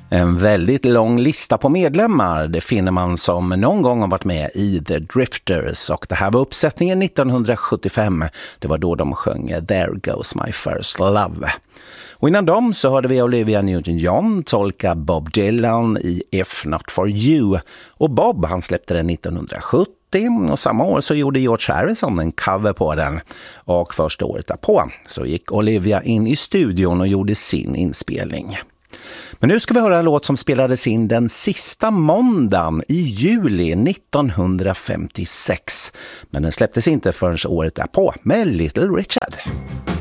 En väldigt lång lista på medlemmar, det finner man som någon gång har varit med i The Drifters, och det här var uppsättningen 1975. Det var då de sjöng There Goes My First Love. Och innan dem så hörde vi Olivia Newton-John tolka Bob Dylan i If Not For You. Och Bob, han släppte den 1970. Och samma år så gjorde George Harrison en cover på den. Och första året därpå så gick Olivia in i studion och gjorde sin inspelning. Men nu ska vi höra en låt som spelades in den sista måndagen i juli 1956. Men den släpptes inte förrän året därpå med Little Richard.